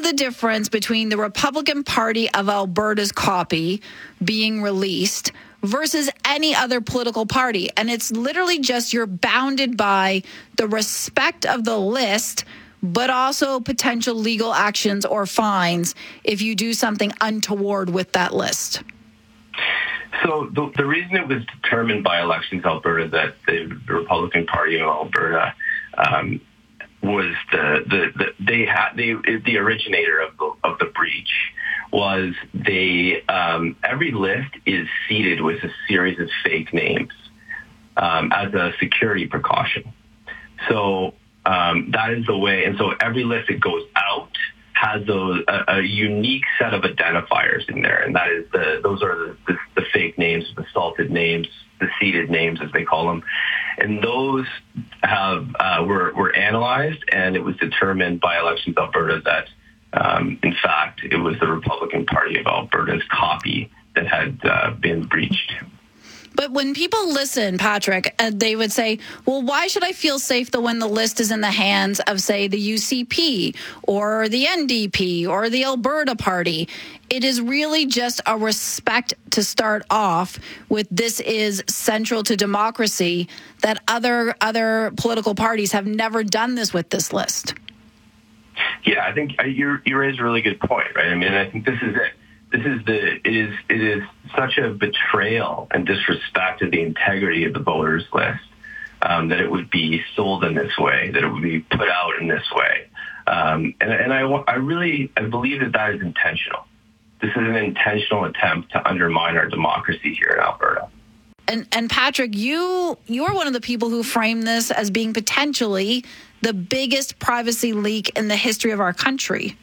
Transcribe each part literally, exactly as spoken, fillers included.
is the difference between the Republican Party of Alberta's copy being released versus any other political party? And it's literally just you're bounded by the respect of the list, but also potential legal actions or fines if you do something untoward with that list. So the, the reason it was determined by Elections Alberta that the Republican Party of Alberta um, was the, the, the they had they, the originator of the, of the breach was they um, every list is seeded with a series of fake names um, as a security precaution. So um, that is the way, and so every list that goes out has those a, a unique set of identifiers in there, and that is the those are the, the, the fake names, the salted names, the seeded names as they call them, and those have uh, were were analyzed, and it was determined by Elections Alberta that um, in fact it was the Republican Party of Alberta's copy that had uh, been breached. But when people listen, Patrick, uh, they would say, well, why should I feel safe though when the list is in the hands of, say, the U C P or the N D P or the Alberta Party? It is really just a respect to start off with. This is central to democracy, that other other political parties have never done this with this list. Yeah, I think you you raise a really good point, right? I mean, I think this is it. This is the it is it is such a betrayal and disrespect of the integrity of the voters list um, that it would be sold in this way, that it would be put out in this way, um, and and I I really I believe that that is intentional. This is an intentional attempt to undermine our democracy here in Alberta. And and Patrick, you you are one of the people who framed this as being potentially the biggest privacy leak in the history of our country.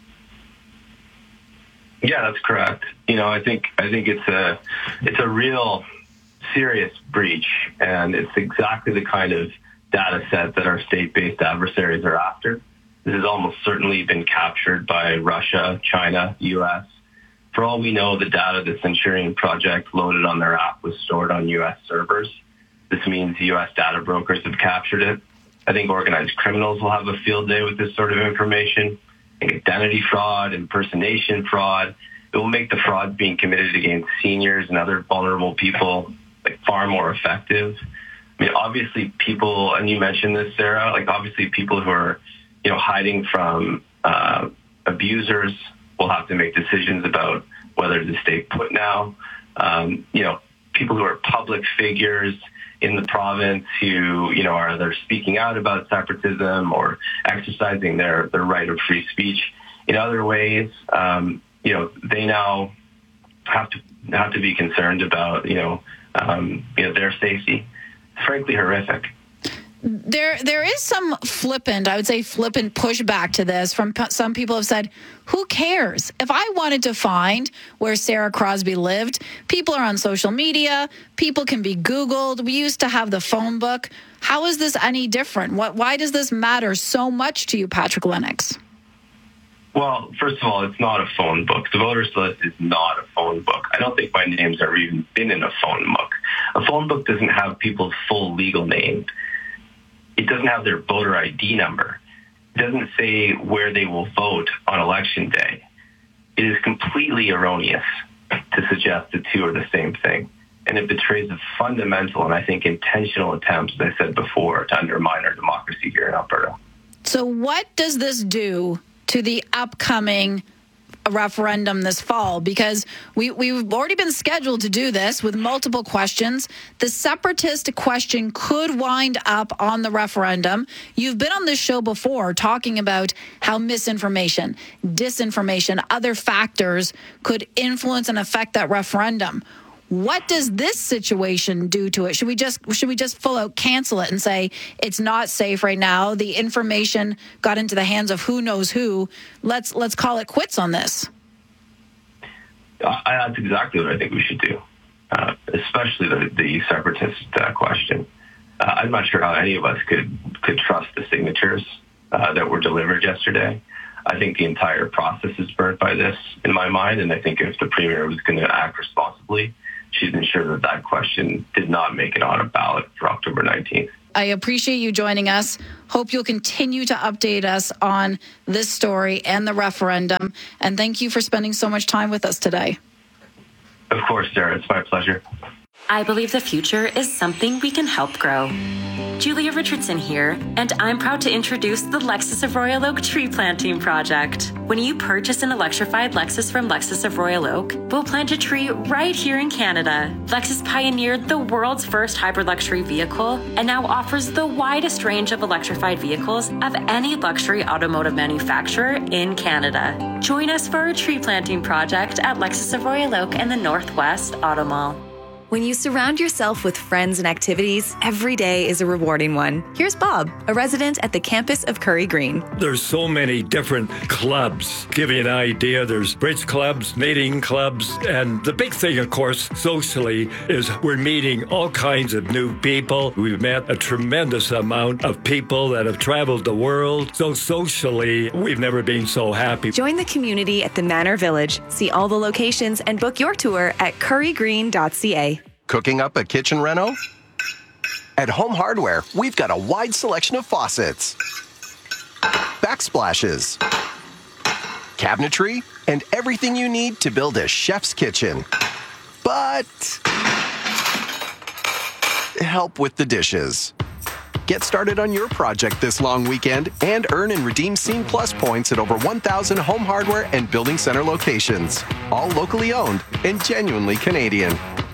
Yeah, that's correct. You know, I think I think it's a it's a real serious breach, and it's exactly the kind of data set that our state-based adversaries are after. This has almost certainly been captured by Russia, China, U S. For all we know, the data the Centurion Project loaded on their app was stored on U S servers. This means U S data brokers have captured it. I think organized criminals will have a field day with this sort of information. Identity fraud, impersonation fraud. It will make the fraud being committed against seniors and other vulnerable people like far more effective. I mean, obviously people, and you mentioned this, Sarah, like obviously people who are, you know, hiding from uh, abusers will have to make decisions about whether to stay put now. Um, you know, people who are public figures in the province who, you know, are either speaking out about separatism or exercising their, their right of free speech in other ways, um, you know, they now have to have to be concerned about, you know, um, you know, their safety. It's frankly horrific. There, there is some flippant, I would say flippant pushback to this from p- some people have said, who cares? If I wanted to find where Sarah Crosbie lived, people are on social media, people can be Googled. We used to have the phone book. How is this any different? What, why does this matter so much to you, Patrick Lennox? Well, first of all, it's not a phone book. The voters list is not a phone book. I don't think my name's ever even been in a phone book. A phone book doesn't have people's full legal name. It doesn't have their voter I D number. It doesn't say where they will vote on election day. It is completely erroneous to suggest the two are the same thing. And it betrays a fundamental and I think intentional attempt, as I said before, to undermine our democracy here in Alberta. So what does this do to the upcoming referendum this fall? Because we, we've already been scheduled to do this with multiple questions. The separatist question could wind up on the referendum. You've been on this show before talking about how misinformation, disinformation, other factors could influence and affect that referendum. What does this situation do to it? Should we just should we just full out cancel it and say it's not safe right now? The information got into the hands of who knows who. Let's let's call it quits on this. Uh, that's exactly what I think we should do, uh, especially the, the separatist uh, question. Uh, I'm not sure how any of us could could trust the signatures uh, that were delivered yesterday. I think the entire process is burnt by this, in my mind, and I think if the Premier was going to act responsibly, she'd ensure that that question did not make it on a ballot for October nineteenth. I appreciate you joining us. Hope you'll continue to update us on this story and the referendum. And thank you for spending so much time with us today. Of course, Sarah. It's my pleasure. I believe the future is something we can help grow. Julia Richardson here, and I'm proud to introduce the Lexus of Royal Oak Tree Planting Project. When you purchase an electrified Lexus from Lexus of Royal Oak, we'll plant a tree right here in Canada. Lexus pioneered the world's first hybrid luxury vehicle and now offers the widest range of electrified vehicles of any luxury automotive manufacturer in Canada. Join us for our tree planting project at Lexus of Royal Oak and the Northwest Auto Mall. When you surround yourself with friends and activities, every day is a rewarding one. Here's Bob, a resident at the campus of Curry Green. There's so many different clubs. Give you an idea, there's bridge clubs, mating clubs, and the big thing, of course, socially, is we're meeting all kinds of new people. We've met a tremendous amount of people that have traveled the world. So socially, we've never been so happy. Join the community at the Manor Village. See all the locations and book your tour at curry green dot c a. Cooking up a kitchen reno? At Home Hardware, we've got a wide selection of faucets, backsplashes, cabinetry, and everything you need to build a chef's kitchen. But help with the dishes. Get started on your project this long weekend and earn and redeem Scene Plus points at over one thousand Home Hardware and Building Center locations. All locally owned and genuinely Canadian.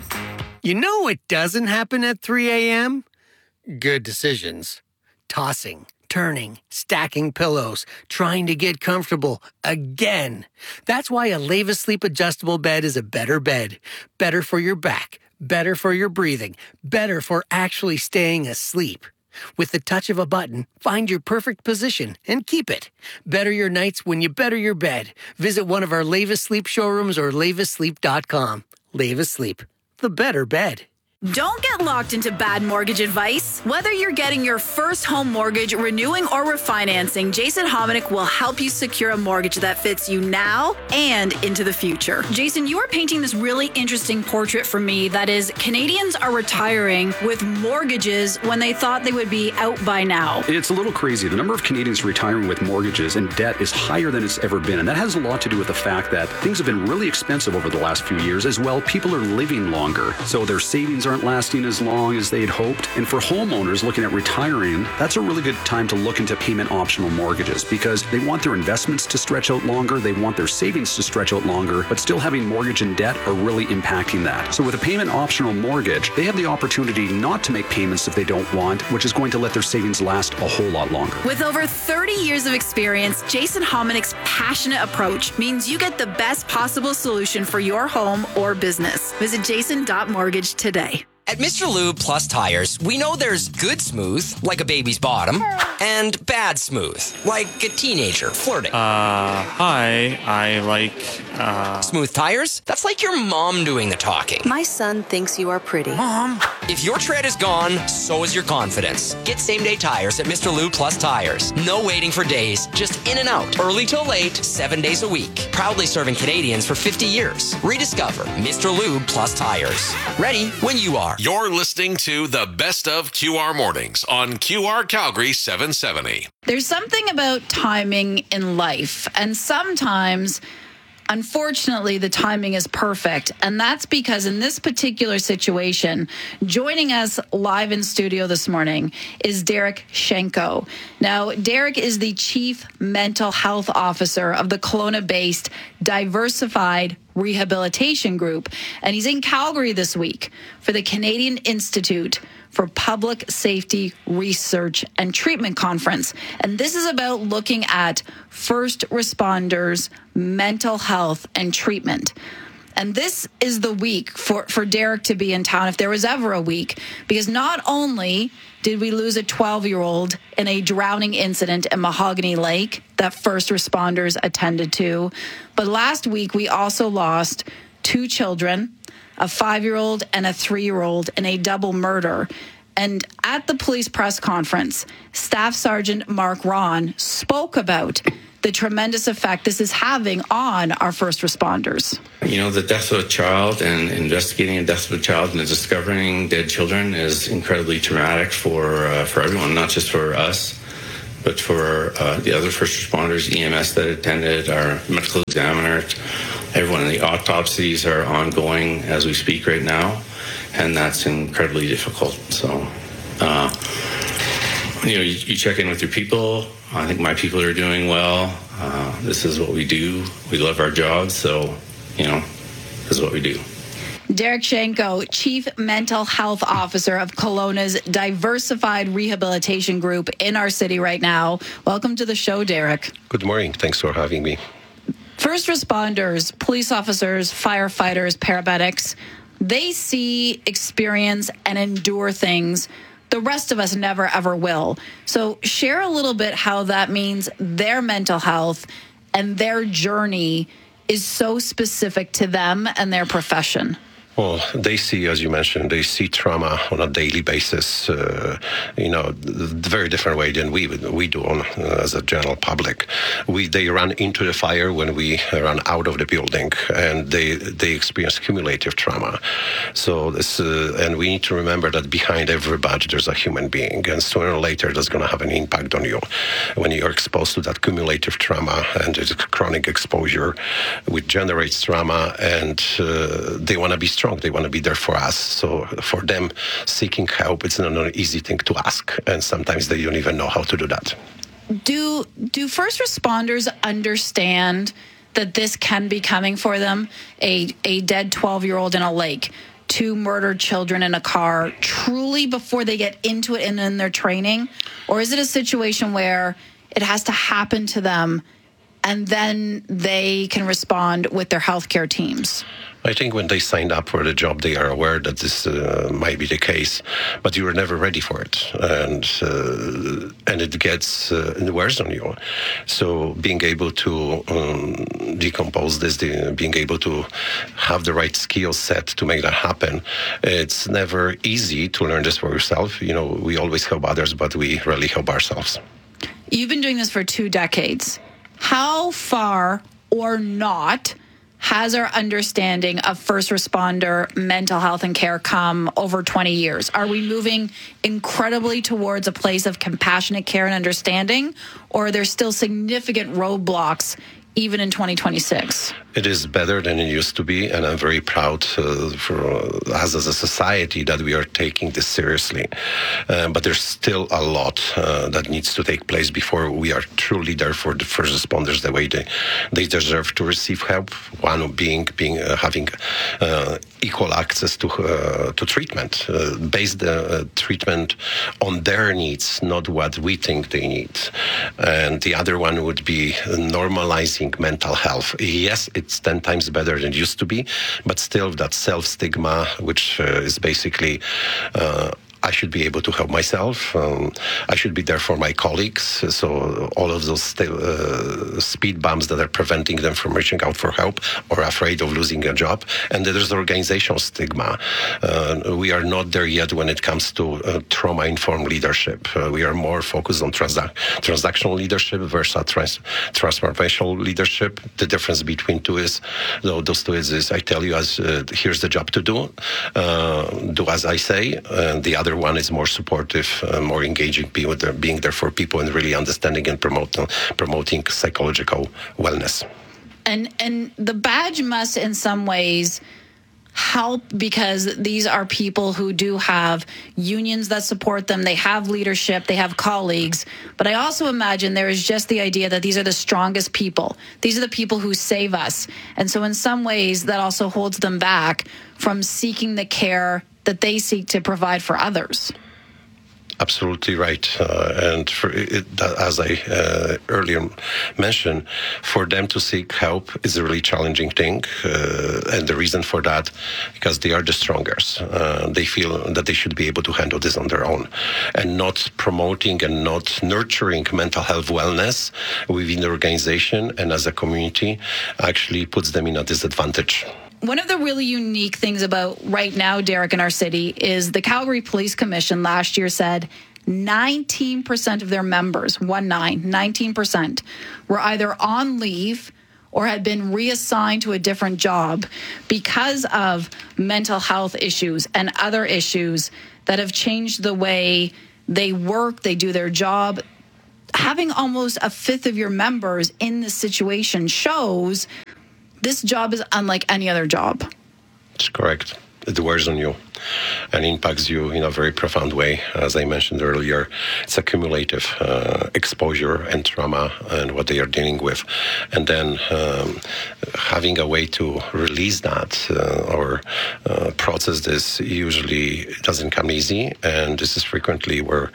You know what doesn't happen at three a.m.? Good decisions. Tossing, turning, stacking pillows, trying to get comfortable again. That's why a Leva Sleep adjustable bed is a better bed. Better for your back, better for your breathing, better for actually staying asleep. With the touch of a button, find your perfect position and keep it. Better your nights when you better your bed. Visit one of our Leva Sleep showrooms or leva sleep dot com. Leva Sleep. The better bed. Don't get locked into bad mortgage advice. Whether you're getting your first home mortgage, renewing, or refinancing, Jason Hominick will help you secure a mortgage that fits you now and into the future. Jason, you are painting this really interesting portrait for me that is Canadians are retiring with mortgages when they thought they would be out by now. It's a little crazy. The number of Canadians retiring with mortgages and debt is higher than it's ever been. And that has a lot to do with the fact that things have been really expensive over the last few years as well. People are living longer, so their savings are aren't lasting as long as they'd hoped. And for homeowners looking at retiring, that's a really good time to look into payment optional mortgages because they want their investments to stretch out longer, they want their savings to stretch out longer, but still having mortgage and debt are really impacting that. So with a payment optional mortgage, they have the opportunity not to make payments if they don't want, which is going to let their savings last a whole lot longer. With over thirty years of experience, Jason Hominick's passionate approach means you get the best possible solution for your home or business. Visit jason dot mortgage today. At Mister Lube Plus Tires, we know there's good smooth, like a baby's bottom, and bad smooth, like a teenager flirting. Uh, hi, I like, uh... Smooth tires? That's like your mom doing the talking. My son thinks you are pretty. Mom! If your tread is gone, so is your confidence. Get same-day tires at Mister Lube Plus Tires. No waiting for days, just in and out, early till late, seven days a week. Proudly serving Canadians for fifty years. Rediscover Mister Lube Plus Tires. Ready when you are. You're listening to the Best of Q R Mornings on Q R Calgary seven seventy. There's something about timing in life, and sometimes, unfortunately, the timing is perfect. And that's because in this particular situation, joining us live in studio this morning is Derek Shenko. Now, Derek is the Chief Mental Health Officer of the Kelowna-based Diversified Rehabilitation Group, and he's in Calgary this week for the Canadian Institute for Public Safety Research and Treatment Conference. And this is about looking at first responders' mental health and treatment. And this is the week for, for Derek to be in town, if there was ever a week, because not only did we lose a twelve-year-old in a drowning incident in Mahogany Lake that first responders attended to, but last week we also lost two children, a five-year-old and a three-year-old, in a double murder. And at the police press conference, Staff Sergeant Mark Ron spoke about the tremendous effect this is having on our first responders. You know, the death of a child and investigating the death of a child and discovering dead children is incredibly traumatic for uh, for everyone, not just for us, but for uh, the other first responders, E M S that attended, our medical examiner, everyone. The autopsies are ongoing as we speak right now, and that's incredibly difficult. So, uh, you know, you, you check in with your people. I think my people are doing well. Uh, this is what we do. We love our jobs, so, you know, this is what we do. Derek Shenko, Chief Mental Health Officer of Kelowna's Diversified Rehabilitation Group in our city right now. Welcome to the show, Derek. Good morning. Thanks for having me. First responders, police officers, firefighters, paramedics, they see, experience, and endure things the rest of us never, ever will. So share a little bit how that means their mental health and their journey is so specific to them and their profession. Well, they see, as you mentioned, they see trauma on a daily basis, uh, you know, the very different way than we we do on, uh, as a general public. We They run into the fire when we run out of the building, and they they experience cumulative trauma. So this, uh, and we need to remember that behind every badge there's a human being, and sooner or later that's going to have an impact on you. When you're exposed to that cumulative trauma and it's chronic exposure, which generates trauma, and uh, they want to be strong. They want to be there for us. So for them, seeking help, it's not an easy thing to ask. And sometimes they don't even know how to do that. Do do first responders understand that this can be coming for them? A, a dead twelve-year-old in a lake, two murdered children in a car, truly before they get into it and in their training? Or is it a situation where it has to happen to them and then they can respond with their healthcare teams? I think when they signed up for the job, they are aware that this uh, might be the case, but you were never ready for it, and uh, and it gets uh, it wears on you. So being able to um, decompose this, the, being able to have the right skill set to make that happen, it's never easy to learn this for yourself. You know, we always help others, but we rarely help ourselves. You've been doing this for two decades. How far or not has our understanding of first responder mental health and care come over twenty years? Are we moving incredibly towards a place of compassionate care and understanding, or are there still significant roadblocks even in twenty twenty-six? It is better than it used to be, and I'm very proud uh, for us as a society that we are taking this seriously. Uh, but there's still a lot uh, that needs to take place before we are truly there for the first responders the way they, they deserve to receive help. One being being uh, having uh, equal access to uh, to treatment, uh, based uh, treatment on their needs, not what we think they need. And the other one would be normalizing mental health. Yes, it's ten times better than it used to be, but still that self-stigma, which uh, is basically uh, I should be able to help myself. Um, I should be there for my colleagues. So all of those st- uh, speed bumps that are preventing them from reaching out for help or afraid of losing a job. And there's organizational stigma. Uh, we are not there yet when it comes to uh, trauma-informed leadership. Uh, we are more focused on transa- transactional leadership versus trans- transformational leadership. The difference between two is, though, those two is, is I tell you, as uh, here's the job to do. Uh, do as I say. And the other one is more supportive, uh, more engaging, being there, being there for people and really understanding and promote, uh, promoting psychological wellness. And and the badge must, in some ways, help because these are people who do have unions that support them. They have leadership. They have colleagues. But I also imagine there is just the idea that these are the strongest people. These are the people who save us. And so in some ways, that also holds them back from seeking the care that they seek to provide for others. Absolutely right. Uh, and for it, as I uh, earlier mentioned, for them to seek help is a really challenging thing. Uh, and the reason for that, because they are the strongest. Uh, they feel that they should be able to handle this on their own. And not promoting and not nurturing mental health wellness within the organization and as a community actually puts them in a disadvantage. One of the really unique things about right now, Derek, in our city is the Calgary Police Commission last year said nineteen percent of their members, one nine, nineteen percent, were either on leave or had been reassigned to a different job because of mental health issues and other issues that have changed the way they work, they do their job. Having almost a fifth of your members in this situation shows this job is unlike any other job. It's correct. It wears on you and impacts you in a very profound way. As I mentioned earlier, it's a cumulative uh, exposure and trauma and what they are dealing with. And then um, having a way to release that uh, or uh, process this usually doesn't come easy. And this is frequently where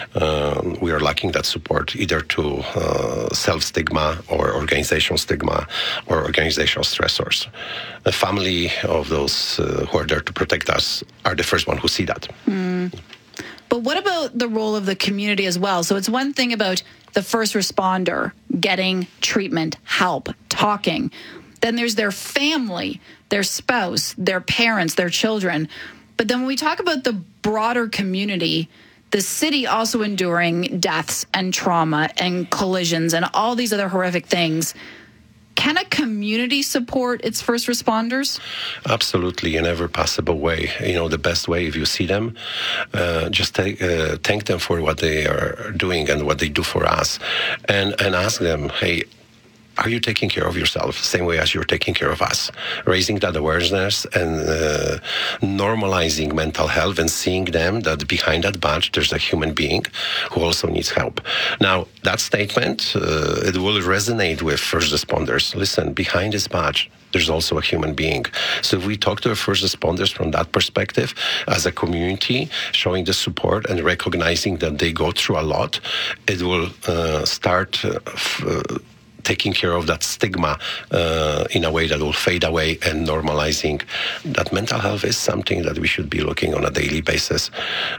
um, we are lacking that support, either to uh, self-stigma or organizational stigma or organizational stressors. The family of those uh, who are there to protect us are the first one who see that. Mm. But what about the role of the community as well? So it's one thing about the first responder getting treatment, help, talking. Then there's their family, their spouse, their parents, their children. But then when we talk about the broader community, the city also enduring deaths and trauma and collisions and all these other horrific things. Can a community support its first responders? Absolutely, in every possible way. You know, the best way, if you see them, uh, just take, uh, thank them for what they are doing and what they do for us, and, and ask them, hey, are you taking care of yourself same way as you're taking care of us? Raising that awareness and uh, normalizing mental health and seeing them that behind that badge, there's a human being who also needs help. Now, that statement, uh, it will resonate with first responders. Listen, behind this badge, there's also a human being. So if we talk to our first responders from that perspective, as a community, showing the support and recognizing that they go through a lot, it will uh, start uh, f- uh, taking care of that stigma uh, in a way that will fade away and normalizing that mental health is something that we should be looking on a daily basis,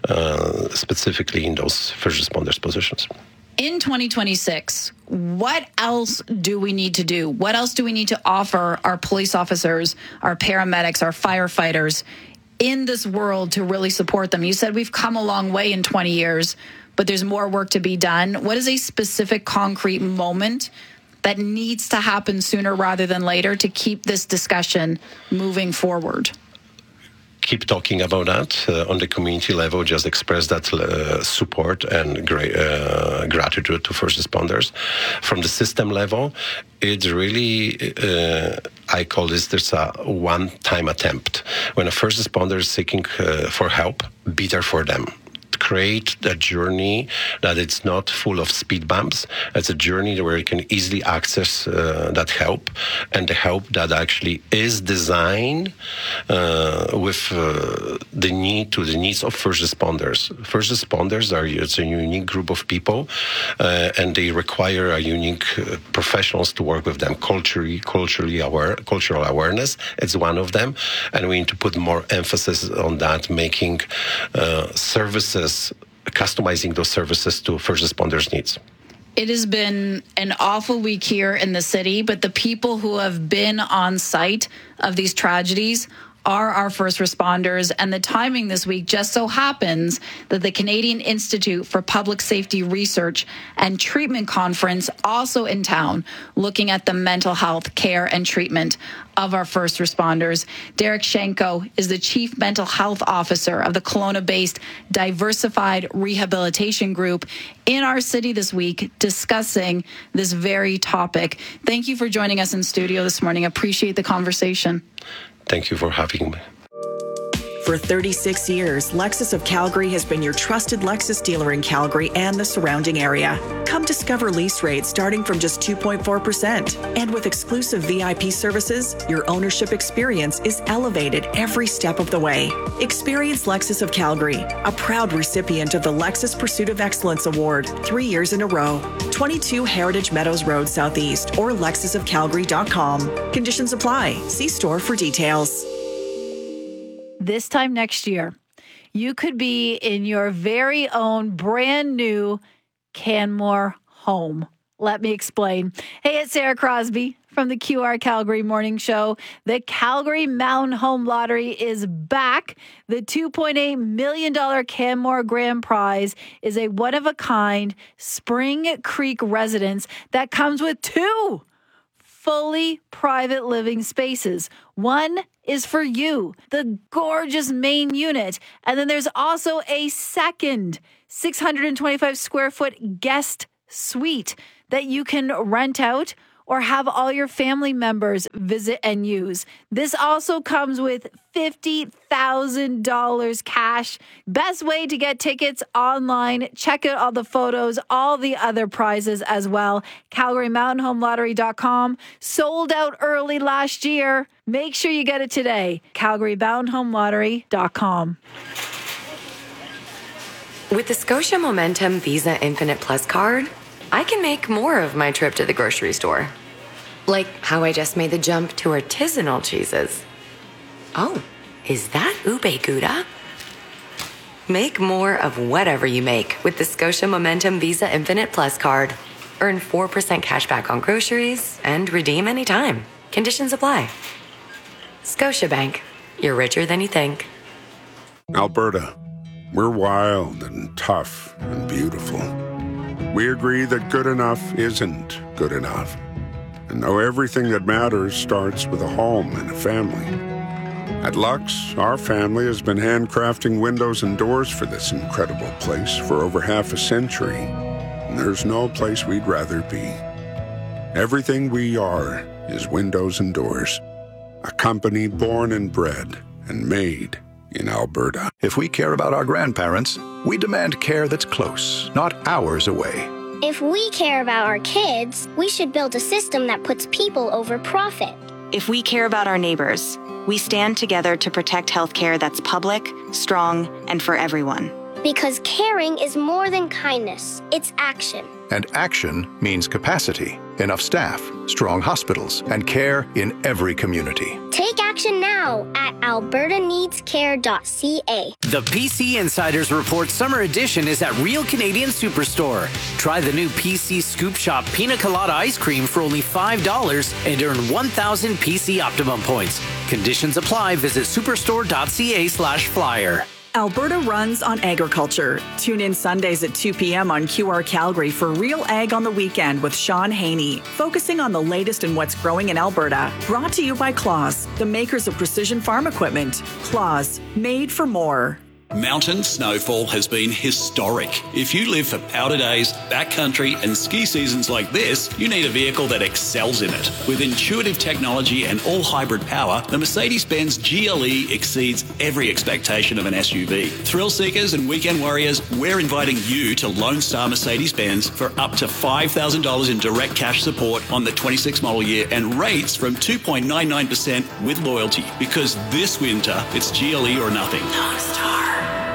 uh, specifically in those first responders positions. In twenty twenty-six, what else do we need to do? What else do we need to offer our police officers, our paramedics, our firefighters in this world to really support them? You said we've come a long way in twenty years, but there's more work to be done. What is a specific concrete moment that needs to happen sooner rather than later to keep this discussion moving forward? Keep talking about that uh, on the community level, just express that uh, support and gra- uh, gratitude to first responders. From the system level, it's really, uh, I call this, there's a one-time attempt. When a first responder is seeking uh, for help, be there for them. Create a journey that it's not full of speed bumps. It's a journey where you can easily access uh, that help, and the help that actually is designed uh, with uh, the need to the needs of first responders. First responders are it's a unique group of people, uh, and they require a unique uh, professionals to work with them. Culturally, culturally aware, cultural awareness. It's one of them, and we need to put more emphasis on that, making uh, services. Customizing those services to first responders' needs. It has been an awful week here in the city, but the people who have been on site of these tragedies are our first responders. And the timing this week just so happens that the Canadian Institute for Public Safety Research and Treatment Conference also in town, looking at the mental health care and treatment of our first responders. Derek Shenko is the Chief Mental Health Officer of the Kelowna-based Diversified Rehabilitation Group in our city this week, discussing this very topic. Thank you for joining us in studio this morning. Appreciate the conversation. Thank you for having me. For thirty-six years, Lexus of Calgary has been your trusted Lexus dealer in Calgary and the surrounding area. Come discover lease rates starting from just two point four percent. And with exclusive V I P services, your ownership experience is elevated every step of the way. Experience Lexus of Calgary, a proud recipient of the Lexus Pursuit of Excellence Award, three years in a row. twenty-two Heritage Meadows Road Southeast or lexus of calgary dot com. Conditions apply. See store for details. This time next year, you could be in your very own brand new Canmore home. Let me explain. Hey, it's Sarah Crosby from from the Q R Calgary Morning Show. The Calgary Mountain Home Lottery is back. The two point eight million dollars Canmore Grand Prize is a one-of-a-kind Spring Creek residence that comes with two fully private living spaces. One is for you, the gorgeous main unit. And then there's also a second six hundred twenty-five square foot guest suite that you can rent out or have all your family members visit and use. This also comes with fifty thousand dollars cash. Best way to get tickets online. Check out all the photos, all the other prizes as well. Calgary Mountain Home Lottery dot com. Sold out early last year. Make sure you get it today. Calgary Mountain Home Lottery dot com. With the Scotia Momentum Visa Infinite Plus card, I can make more of my trip to the grocery store. Like how I just made the jump to artisanal cheeses. Oh, is that ube gouda? Make more of whatever you make with the Scotia Momentum Visa Infinite Plus card. Earn four percent cash back on groceries and redeem anytime. Conditions apply. Scotiabank. You're richer than you think. Alberta. We're wild and tough and beautiful. We agree that good enough isn't good enough. And know everything that matters starts with a home and a family. At Lux, our family has been handcrafting windows and doors for this incredible place for over half a century. And there's no place we'd rather be. Everything we are is windows and doors. A company born and bred and made in Alberta. If we care about our grandparents, we demand care that's close, not hours away. If we care about our kids, we should build a system that puts people over profit. If we care about our neighbors, we stand together to protect healthcare that's public, strong, and for everyone. Because caring is more than kindness, it's action. And action means capacity, enough staff, strong hospitals, and care in every community. Take action now at alberta needs care dot c a. The P C Insiders Report Summer Edition is at Real Canadian Superstore. Try the new P C Scoop Shop Pina Colada Ice Cream for only five dollars and earn one thousand P C Optimum points. Conditions apply. Visit superstore dot c a slash flyer. Alberta runs on agriculture. Tune in Sundays at two p.m. on Q R Calgary for Real Ag on the Weekend with Sean Haney, focusing on the latest in what's growing in Alberta. Brought to you by Claus, the makers of precision farm equipment. Claus, made for more. Mountain snowfall has been historic. If you live for powder days, backcountry, and ski seasons like this, you need a vehicle that excels in it. With intuitive technology and all-hybrid power, the Mercedes-Benz G L E exceeds every expectation of an S U V. Thrill seekers and weekend warriors, we're inviting you to Lone Star Mercedes-Benz for up to five thousand dollars in direct cash support on the twenty-six model year and rates from two point nine nine percent with loyalty. Because this winter, it's G L E or nothing. Lone Star.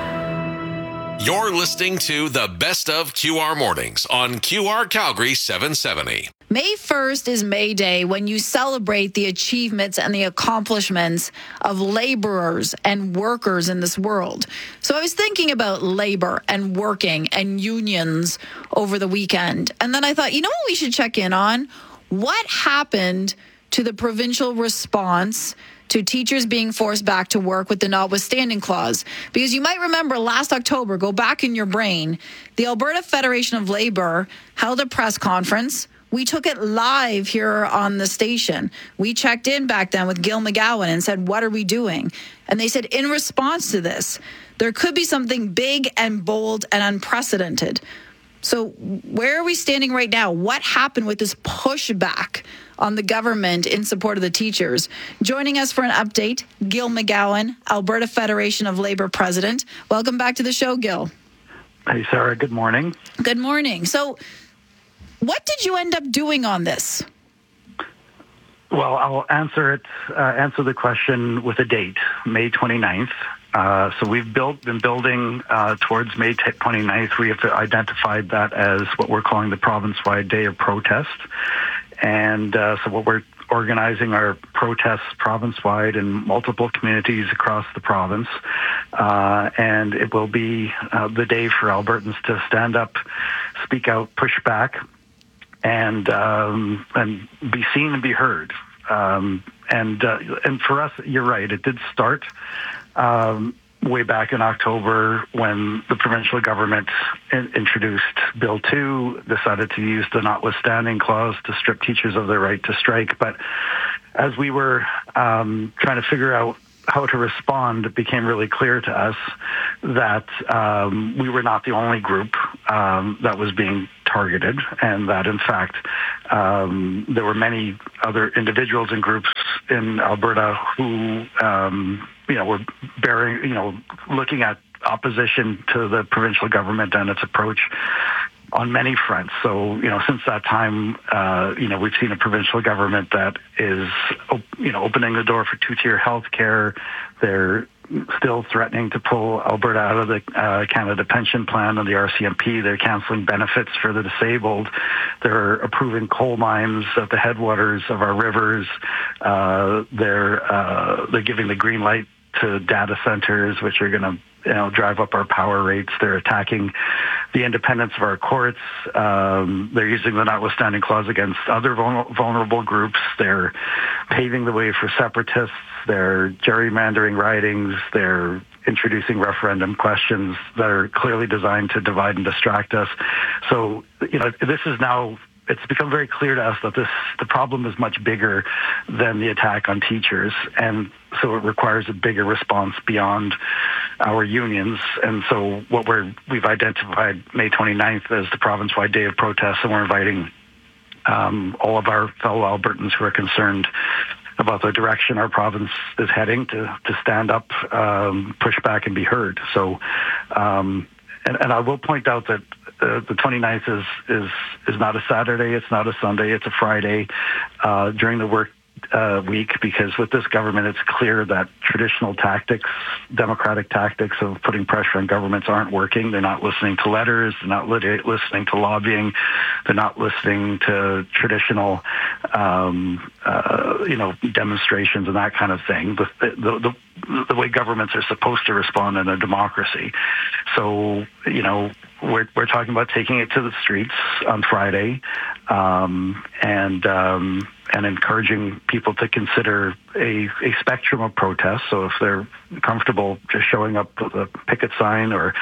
You're listening to the Best of Q R Mornings on Q R Calgary seven seventy. May first is May Day, when you celebrate the achievements and the accomplishments of laborers and workers in this world. So I was thinking about labor and working and unions over the weekend. And then I thought, you know what we should check in on? What happened to the provincial response to teachers being forced back to work with the notwithstanding clause? Because you might remember last October, go back in your brain, the Alberta Federation of Labor held a press conference. We took it live here on the station. We checked in back then with Gil McGowan and said, what are we doing? And they said, in response to this, there could be something big and bold and unprecedented. So where are we standing right now? What happened with this pushback on the government in support of the teachers? Joining us for an update, Gil McGowan, Alberta Federation of Labor President. Welcome back to the show, Gil. Hey, Sarah. Good morning. Good morning. So what did you end up doing on this? Well, I'll answer it. Uh, answer the question with a date, May twenty-ninth. Uh, so we've built, been building uh, towards May twenty-ninth. We have identified that as what we're calling the province-wide day of protest. And uh, so what we're organizing our protests province-wide in multiple communities across the province. Uh, and it will be uh, the day for Albertans to stand up, speak out, push back, and um, and be seen and be heard. Um, and uh, and for us, you're right. It did start um, way back in October when the provincial government in- introduced Bill two, decided to use the notwithstanding clause to strip teachers of their right to strike. But as we were um, trying to figure out how to respond, it became really clear to us that um, we were not the only group um, that was being targeted, and that in fact um, there were many other individuals and groups in Alberta who um, you know were bearing, you know, looking at opposition to the provincial government and its approach on many fronts. So, you know, since that time, uh, you know, we've seen a provincial government that is, you know, opening the door for two-tier health care. They're still threatening to pull Alberta out of the uh, Canada Pension Plan and the R C M P. They're canceling benefits for the disabled. They're approving coal mines at the headwaters of our rivers. Uh, they're uh, they're giving the green light to data centers, which are going to, you know, drive up our power rates. They're attacking the independence of our courts. Um, they're using the notwithstanding clause against other vulnerable groups. They're paving the way for separatists. They're gerrymandering ridings. They're introducing referendum questions that are clearly designed to divide and distract us. So, you know, this is now, it's become very clear to us that this the problem is much bigger than the attack on teachers, and so it requires a bigger response beyond our unions. And so what we're we've identified May twenty-ninth as the province-wide day of protest, and we're inviting um, all of our fellow Albertans who are concerned about the direction our province is heading to to stand up, um, push back, and be heard. So, um, and, and I will point out that Uh, the twenty-ninth is, is is not a Saturday, it's not a Sunday, it's a Friday uh, during the work uh, week, because with this government, it's clear that traditional tactics, democratic tactics of putting pressure on governments aren't working. They're not listening to letters, they're not lit- listening to lobbying, they're not listening to traditional, um, uh, you know, demonstrations and that kind of thing. The, the, the, the way governments are supposed to respond in a democracy. So, you know, We're, we're talking about taking it to the streets on Friday, um, and um, and encouraging people to consider a, a spectrum of protests. So if they're comfortable just showing up with a picket sign or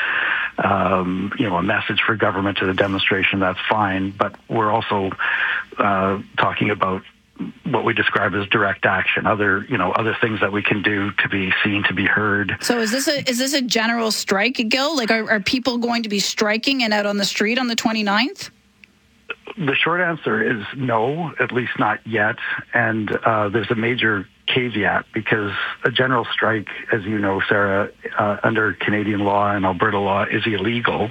um, you know a message for government to the demonstration, that's fine. But we're also uh, talking about what we describe as direct action, other, you know, other things that we can do to be seen, to be heard. So is this a is this a general strike, Gil? Like, are, are people going to be striking and out on the street on the twenty-ninth? The short answer is no, at least not yet. And uh, there's a major caveat, because a general strike, as you know, Sarah, uh, under Canadian law and Alberta law, is illegal.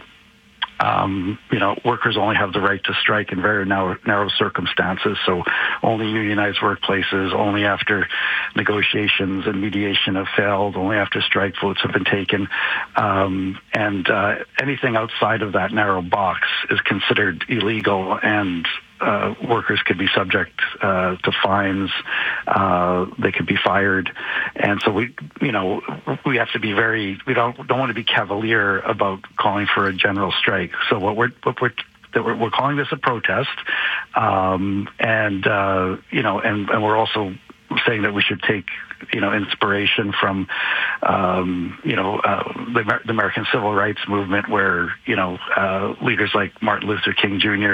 Um, you know, workers only have the right to strike in very narrow, narrow circumstances. So only unionized workplaces, only after negotiations and mediation have failed, only after strike votes have been taken. Um, and uh, anything outside of that narrow box is considered illegal, and Uh, workers could be subject uh, to fines. Uh, they could be fired, and so we, you know, we have to be very. We don't don't want to be cavalier about calling for a general strike. So what we're what we're that we're, we're calling this a protest, um, and uh, you know, and, and we're also saying that we should take, you know, inspiration from, um, you know, uh, the, the American Civil Rights Movement, where, you know, uh, leaders like Martin Luther King Junior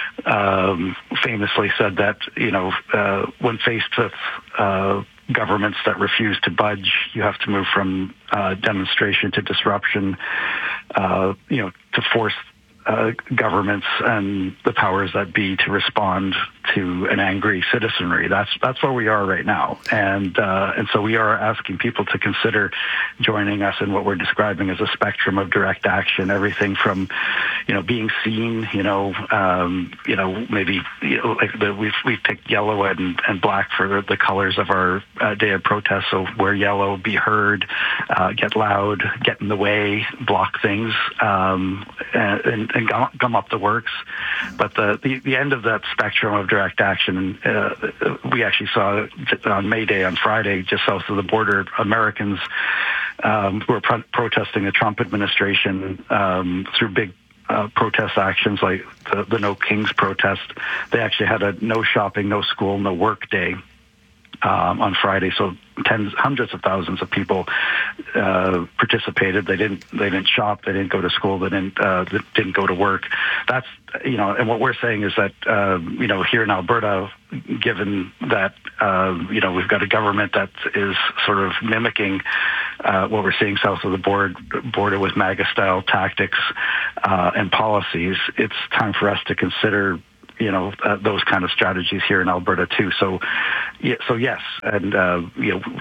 Um, famously said that, you know, uh, when faced with uh, governments that refuse to budge, you have to move from uh, demonstration to disruption, uh, you know, to force Uh, governments and the powers that be to respond to an angry citizenry. That's that's where we are right now, and uh, and so we are asking people to consider joining us in what we're describing as a spectrum of direct action. Everything from, you know, being seen, you know, um, you know, maybe you know, like the, we've we've picked yellow and, and black for the, the colors of our uh, day of protest. So wear yellow, be heard, uh, get loud, get in the way, block things, um, and, and and gum, gum up the works. But the, the, the end of that spectrum of direct action, uh, we actually saw on May Day on Friday, just south of the border, Americans um, who were pro- protesting the Trump administration um, through big uh, protest actions like the, the No Kings protest. They actually had a no shopping, no school, no work day um, on Friday. So tens, hundreds of thousands of people uh, participated. They didn't. They didn't shop. They didn't go to school. They didn't. Uh, they didn't go to work. That's you know. And what we're saying is that uh, you know here in Alberta, given that uh, you know we've got a government that is sort of mimicking uh, what we're seeing south of the board, border with MAGA-style tactics uh, and policies, it's time for us to consider you know uh, those kind of strategies here in Alberta too. So, yeah, so yes, and uh, you know,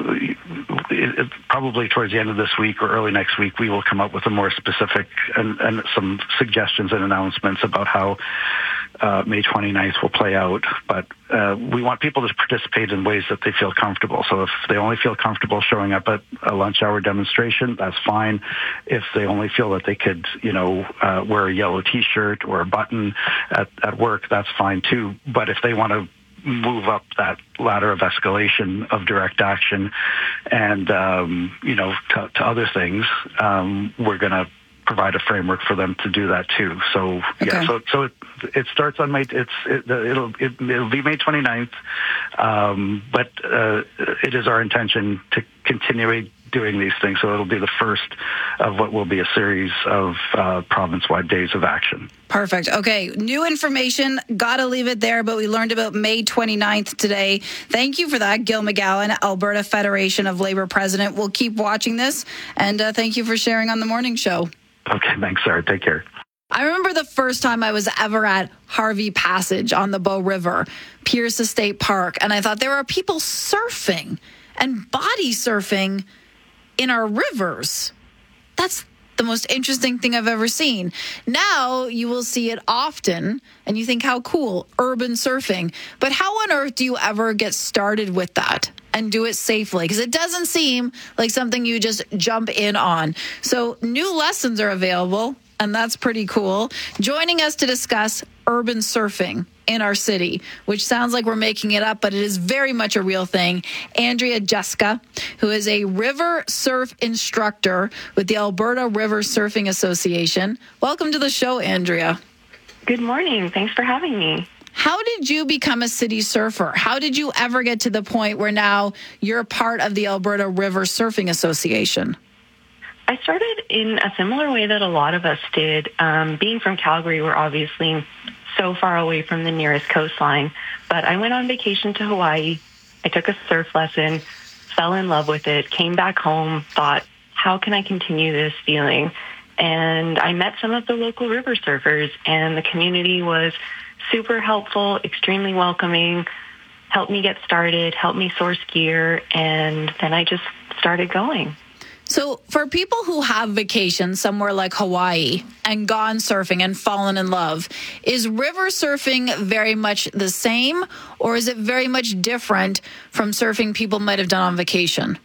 it, it, probably towards the end of this week or early next week, we will come up with a more specific and, and some suggestions and announcements about how uh, May twenty-ninth will play out. But uh, we want people to participate in ways that they feel comfortable. So if they only feel comfortable showing up at a lunch hour demonstration, that's fine. If they only feel that they could, you know, uh, wear a yellow T-shirt or a button at, at work, that's fine too. But if they want to move up that ladder of escalation of direct action and, um, you know, to, to other things, um, we're going to provide a framework for them to do that too. So okay. yeah, so so it, it starts on May. It's it, it'll it, it'll be May twenty-ninth, um, but uh, it is our intention to continue doing these things. So it'll be the first of what will be a series of uh, province-wide days of action. Perfect. Okay, new information. Gotta leave it there, but we learned about May twenty-ninth today. Thank you for that, Gil McGowan, Alberta Federation of Labour President. We'll keep watching this, and uh, thank you for sharing on the morning show. Okay, thanks, Sarah. Take care. I remember the first time I was ever at Harvey Passage on the Bow River, Pierce Estate Park, and I thought there are people surfing and body surfing in our rivers. That's the most interesting thing I've ever seen. Now you will see it often, and you think, how cool, urban surfing. But how on earth do you ever get started with that and do it safely? Because it doesn't seem like something you just jump in on. So new lessons are available, and that's pretty cool. Joining us to discuss urban surfing in our city, which sounds like we're making it up, but it is very much a real thing. Andrea Juska, who is a river surf instructor with the Alberta River Surfing Association. Welcome to the show, Andrea. Good morning. Thanks for having me. How did you become a city surfer? How did you ever get to the point where now you're part of the Alberta River Surfing Association? I started in a similar way that a lot of us did. Um, being from Calgary, we're obviously so far away from the nearest coastline, but I went on vacation to Hawaii. I took a surf lesson, fell in love with it, came back home, thought, how can I continue this feeling? And I met some of the local river surfers, and the community was super helpful, extremely welcoming, helped me get started, helped me source gear, and then I just started going. So for people who have vacations somewhere like Hawaii and gone surfing and fallen in love, is river surfing very much the same, or is it very much different from surfing people might have done on vacation?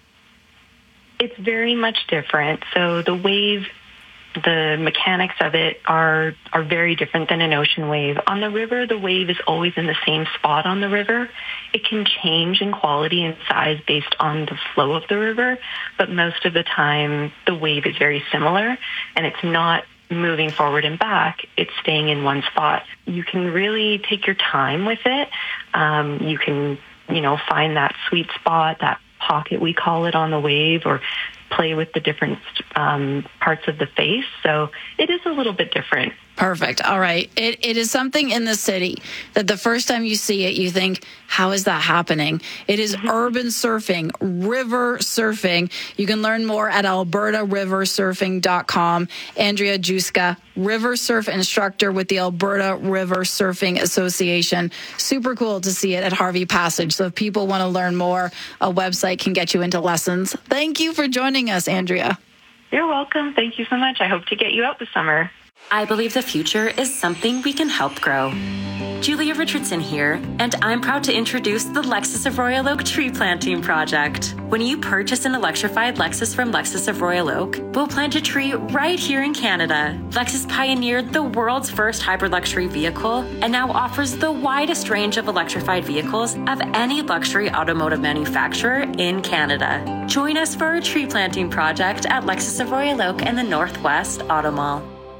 It's very much different. So the wave, the mechanics of it are are very different than an ocean wave. On the river, the wave is always in the same spot on the river. It can change in quality and size based on the flow of the river, but most of the time the wave is very similar, and it's not moving forward and back. It's staying in one spot. You can really take your time with it. Um, you can, you know, find that sweet spot, that pocket we call it on the wave, or play with the different um, parts of the face. So it is a little bit different. Perfect. All right. It It is something in the city that the first time you see it, you think, how is that happening? It is mm-hmm. urban surfing, river surfing. You can learn more at alberta river surfing dot com. Andrea Juska, river surf instructor with the Alberta River Surfing Association. Super cool to see it at Harvey Passage. So if people want to learn more, a website can get you into lessons. Thank you for joining us, Andrea. You're welcome. Thank you so much. I hope to get you out this summer. I believe the future is something we can help grow. Julia Richardson here, and I'm proud to introduce the Lexus of Royal Oak Tree Planting Project. When you purchase an electrified Lexus from Lexus of Royal Oak, we'll plant a tree right here in Canada. Lexus pioneered the world's first hybrid luxury vehicle and now offers the widest range of electrified vehicles of any luxury automotive manufacturer in Canada. Join us for our tree planting project at Lexus of Royal Oak and the Northwest Auto Mall.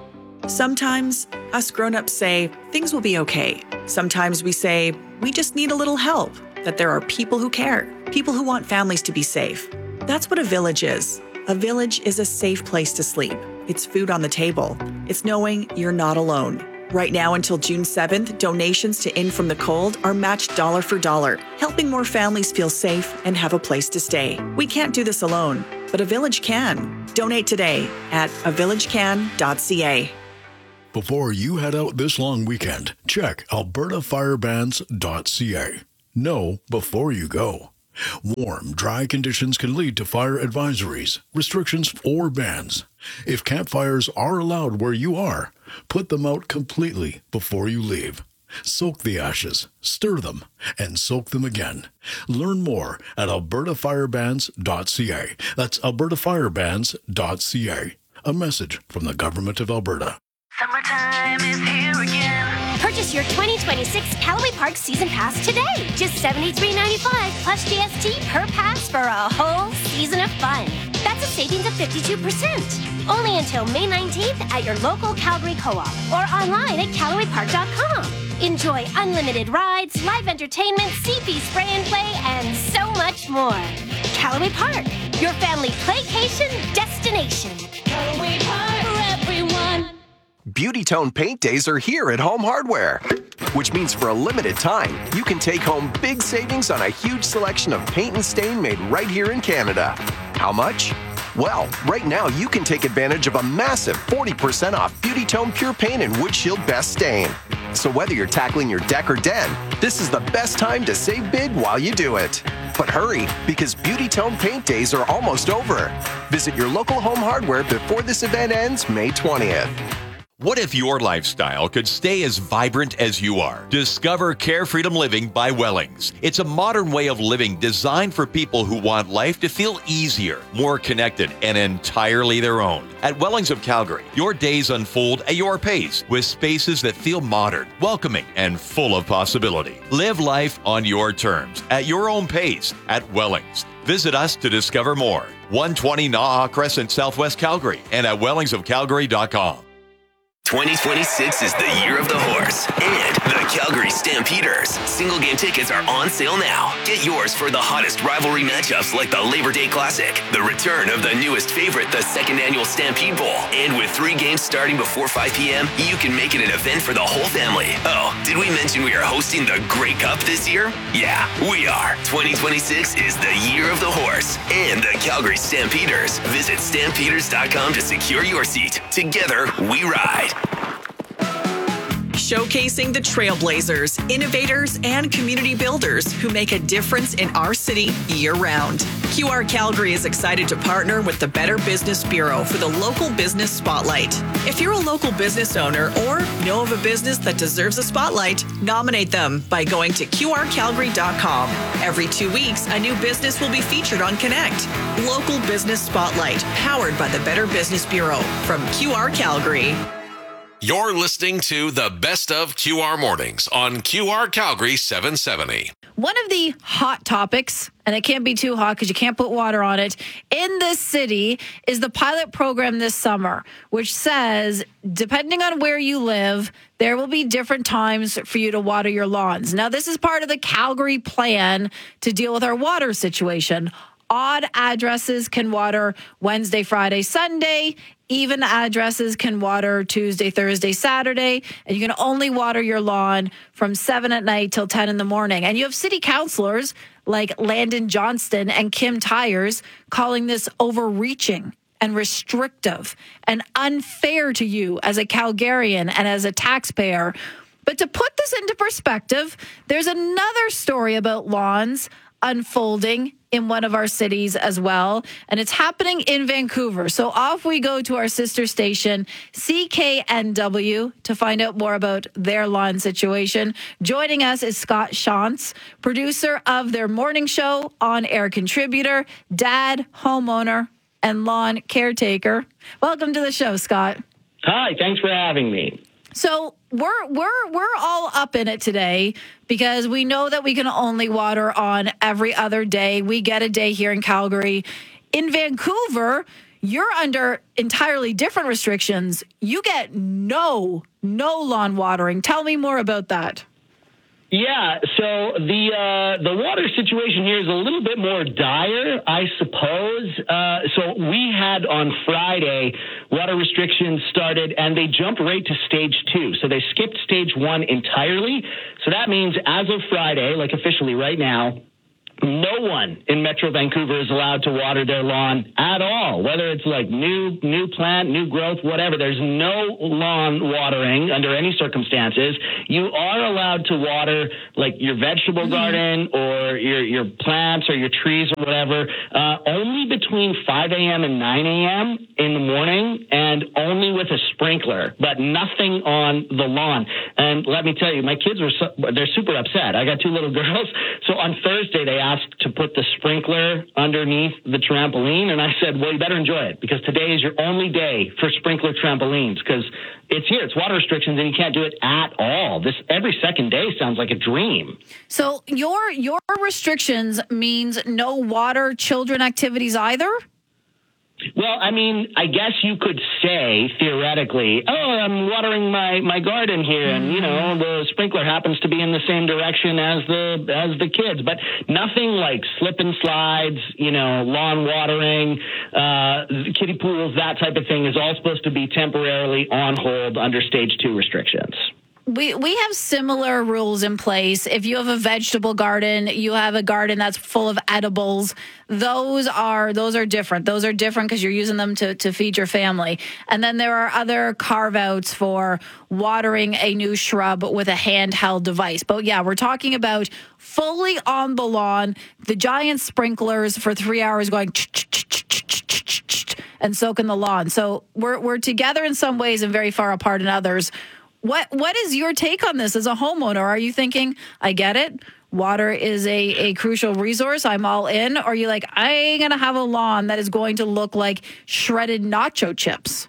Sometimes us grown-ups say things will be okay. Sometimes we say we just need a little help, that there are people who care, people who want families to be safe. That's what a village is. A village is a safe place to sleep. It's food on the table. It's knowing you're not alone. Right now until June seventh, donations to In From the Cold are matched dollar for dollar, helping more families feel safe and have a place to stay. We can't do this alone, but a village can. Donate today at a village can dot c a. Before you head out this long weekend, check alberta fire bans dot c a. Know before you go. Warm, dry conditions can lead to fire advisories, restrictions, or bans. If campfires are allowed where you are, put them out completely before you leave. Soak the ashes, stir them, and soak them again. Learn more at alberta fire bans dot c a. That's alberta fire bans dot c a. A message from the Government of Alberta. Summertime is here again. Purchase your twenty twenty-six Callaway Park Season Pass today. Just seventy-three ninety-five plus G S T per pass for a whole season of fun. That's a savings of fifty-two percent. Only until May nineteenth at your local Calgary Co-op or online at callaway park dot com. Enjoy unlimited rides, live entertainment, C P spray and play, and so much more. Callaway Park, your family playcation destination. Callaway Park for everyone. Beauty Tone Paint Days are here at Home Hardware, which means for a limited time, you can take home big savings on a huge selection of paint and stain made right here in Canada. How much? Well, right now you can take advantage of a massive forty percent off Beauty Tone Pure Paint and Wood Shield Best Stain. So whether you're tackling your deck or den, this is the best time to save big while you do it. But hurry, because Beauty Tone Paint Days are almost over. Visit your local Home Hardware before this event ends May twentieth. What if your lifestyle could stay as vibrant as you are? Discover Care Freedom Living by Wellings. It's a modern way of living designed for people who want life to feel easier, more connected, and entirely their own. At Wellings of Calgary, your days unfold at your pace with spaces that feel modern, welcoming, and full of possibility. Live life on your terms, at your own pace, at Wellings. Visit us to discover more. one twenty Naha Crescent, Southwest Calgary, and at wellings of calgary dot com. twenty twenty-six is the year of the horse and the Calgary Stampeders. Single game tickets are on sale now. Get yours for the hottest rivalry matchups like the Labor Day Classic, the return of the newest favorite, the second annual Stampede Bowl. And with three games starting before five p.m., you can make it an event for the whole family. Oh, did we mention we are hosting the Grey Cup this year? Yeah, we are. twenty twenty-six is the year of the horse and the Calgary Stampeders. Visit stampeders dot com to secure your seat. Together, we ride. Showcasing the trailblazers, innovators, and community builders who make a difference in our city year-round. Q R Calgary is excited to partner with the Better Business Bureau for the Local Business Spotlight. If you're a local business owner or know of a business that deserves a spotlight, nominate them by going to q r calgary dot com. Every two weeks, a new business will be featured on Connect. Local Business Spotlight, powered by the Better Business Bureau from Q R Calgary. You're listening to the Best of Q R Mornings on Q R Calgary seven seventy. One of the hot topics, and it can't be too hot because you can't put water on it, in this city is the pilot program this summer, which says, depending on where you live, there will be different times for you to water your lawns. Now, this is part of the Calgary plan to deal with our water situation. Odd addresses can water Wednesday, Friday, Sunday. Even addresses can water Tuesday, Thursday, Saturday. And you can only water your lawn from seven at night till ten in the morning. And you have city councilors like Landon Johnston and Kim Tyers calling this overreaching and restrictive and unfair to you as a Calgarian and as a taxpayer. But to put this into perspective, there's another story about lawns unfolding in one of our cities as well, and it's happening in Vancouver. So off we go to our sister station, C K N W, to find out more about their lawn situation. Joining us is Scott Shantz, producer of their morning show, on-air contributor, dad, homeowner, and lawn caretaker. Welcome to the show, Scott. Hi, thanks for having me. So we're we're we're all up in it today because we know that we can only water on every other day. We get a day here in Calgary. In Vancouver, You're under entirely different restrictions. You get no, no lawn watering. Tell me more about that. Yeah, so the uh, the water situation here is a little bit more dire, I suppose. Uh, so we had on Friday, water restrictions started, and they jumped right to stage two. So they skipped stage one entirely. So that means as of Friday, like officially right now, no one in Metro Vancouver is allowed to water their lawn at all, whether it's like new new plant, new growth, whatever. There's no lawn watering under any circumstances. You are allowed to water like your vegetable garden or your your plants or your trees or whatever, uh, only between five a.m. and nine a.m. in the morning, and only with a sprinkler, but nothing on the lawn. And let me tell you, my kids were so, they're super upset. I got two little girls, so on Thursday they asked to put the sprinkler underneath the trampoline, and I said, well, you better enjoy it, because today is your only day for sprinkler trampolines, because it's here, it's water restrictions, and you can't do it at all. This every second day sounds like a dream. So your your restrictions means no water children activities either? Well, I mean, I guess you could say theoretically, oh, I'm watering my, my garden here, and you know the sprinkler happens to be in the same direction as the as the kids, but nothing like slip and slides, you know, lawn watering, uh, kiddie pools, that type of thing is all supposed to be temporarily on hold under stage two restrictions. We we have similar rules in place. If you have a vegetable garden, you have a garden that's full of edibles. Those are those are different. Those are different because you're using them to, to feed your family. And then there are other carve-outs for watering a new shrub with a handheld device. But yeah, we're talking about fully on the lawn, the giant sprinklers for three hours going and soaking the lawn. So we're we're together in some ways and very far apart in others. What what is your take on this as a homeowner? Are you thinking, I get it, water is a, a crucial resource, I'm all in? Or are you like, I ain't going to have a lawn that is going to look like shredded nacho chips?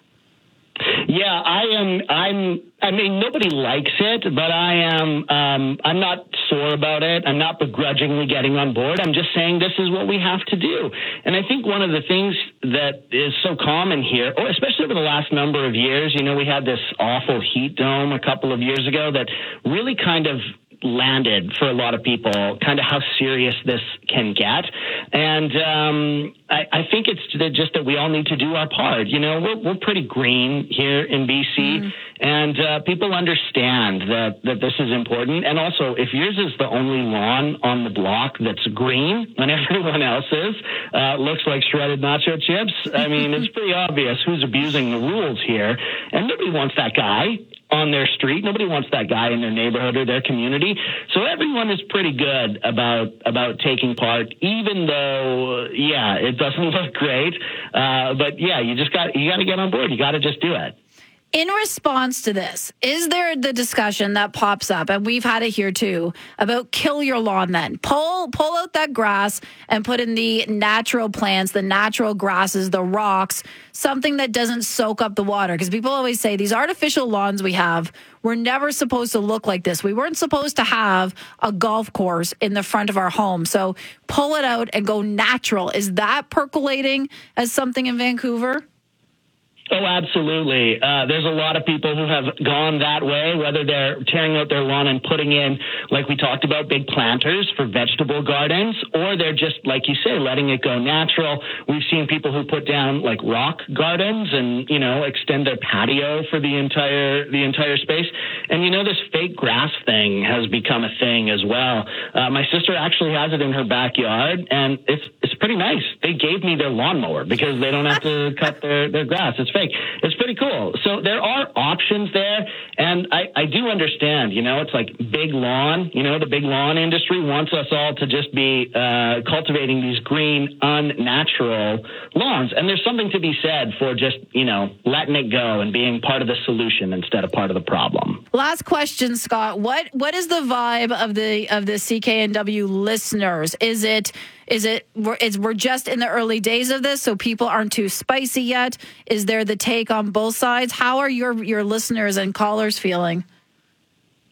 Yeah, I am. I'm. I mean, nobody likes it, but I am. Um, I'm not sore about it. I'm not begrudgingly getting on board. I'm just saying this is what we have to do. And I think one of the things that is so common here, or especially over the last number of years, you know, we had this awful heat dome a couple of years ago that really kind of landed for a lot of people, kind of how serious this can get. And um, I, I think it's just that we all need to do our part. You know, we're, we're pretty green here in B C, mm. and uh, people understand that, that this is important. And also, if yours is the only lawn on the block that's green when everyone else's uh, looks like shredded nacho chips, I mean, it's pretty obvious who's abusing the rules here. And nobody wants that guy on their street. Nobody wants that guy in their neighborhood or their community. So everyone is pretty good about about taking part, even though, yeah, it doesn't look great. Uh, but yeah, you just got you got to get on board. You got to just do it. In response to this, is there the discussion that pops up, and we've had it here too, about kill your lawn then? Pull pull out that grass and put in the natural plants, the natural grasses, the rocks, something that doesn't soak up the water. Because people always say these artificial lawns we have were never supposed to look like this. We weren't supposed to have a golf course in the front of our home. So pull it out and go natural. Is that percolating as something in Vancouver? Oh, absolutely. Uh, there's a lot of people who have gone that way, whether they're tearing out their lawn and putting in, like we talked about, big planters for vegetable gardens, or they're just, like you say, letting it go natural. We've seen people who put down like rock gardens and, you know, extend their patio for the entire, the entire space. And, you know, this fake grass thing has become a thing as well. Uh, my sister actually has it in her backyard, and it's, it's pretty nice. They gave me their lawnmower because they don't have to cut their, their grass. It's fake. It's pretty cool. So there are options there, and I, I do understand, you know, it's like big lawn, you know, the big lawn industry wants us all to just be uh, cultivating these green, unnatural lawns, and there's something to be said for just, you know, letting it go and being part of the solution instead of part of the problem. Last question, Scott. What what is the vibe of the of the C K N W listeners? Is it Is it, we're, is, we're just in the early days of this, so people aren't too spicy yet? Is there the take on both sides? How are your, your listeners and callers feeling?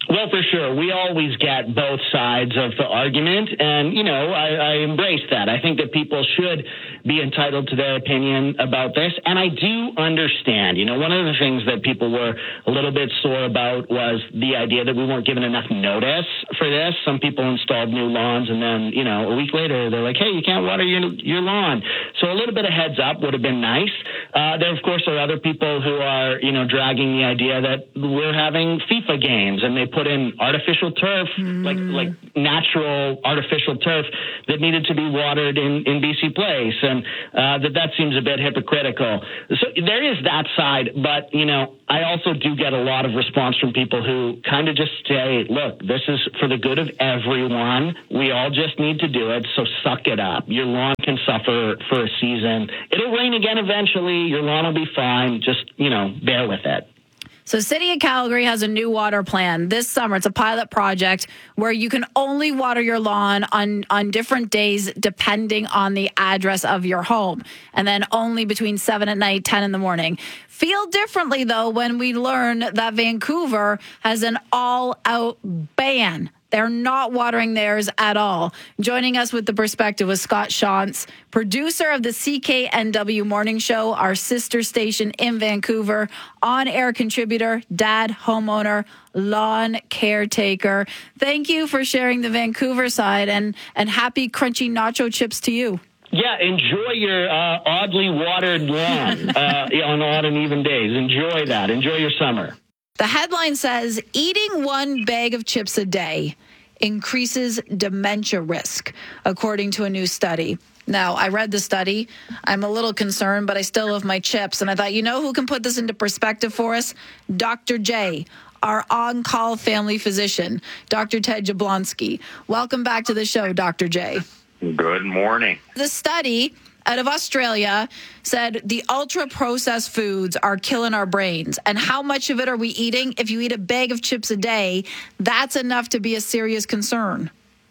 Well, for sure. We always get both sides of the argument. And, you know, I, I embrace that. I think that people should be entitled to their opinion about this. And I do understand, you know, one of the things that people were a little bit sore about was the idea that we weren't given enough notice for this. Some people installed new lawns and then, you know, a week later they're like, hey, you can't water your, your lawn. So a little bit of heads up would have been nice. Uh, there, of course, are other people who are, you know, dragging the idea that we're having FIFA games and they put in artificial turf, mm. like like natural artificial turf that needed to be watered in, in B C Place, and uh, that that seems a bit hypocritical. So there is that side, but, you know, I also do get a lot of response from people who kind of just say, look, this is for the good of everyone. We all just need to do it, so suck it up. Your lawn can suffer for a season. It'll rain again eventually. Your lawn will be fine. Just, you know, bear with it. So City of Calgary has a new water plan this summer. It's a pilot project where you can only water your lawn on, on different days depending on the address of your home. And then only between seven at night, ten in the morning. Feel differently, though, when we learn that Vancouver has an all-out ban. They're not watering theirs at all. Joining us with the perspective was Scott Shantz, producer of the C K N W Morning Show, our sister station in Vancouver, on-air contributor, dad, homeowner, lawn caretaker. Thank you for sharing the Vancouver side, and, and happy crunchy nacho chips to you. Yeah, enjoy your uh, oddly watered lawn uh, on odd and even days. Enjoy that. Enjoy your summer. The headline says, eating one bag of chips a day increases dementia risk, according to a new study. Now, I read the study. I'm a little concerned, but I still love my chips. And I thought, you know who can put this into perspective for us? Doctor J, our on-call family physician, Doctor Ted Jablonski. Welcome back to the show, Doctor J. Good morning. The study out of Australia said the ultra-processed foods are killing our brains. And how much of it are we eating? If you eat a bag of chips a day, that's enough to be a serious concern.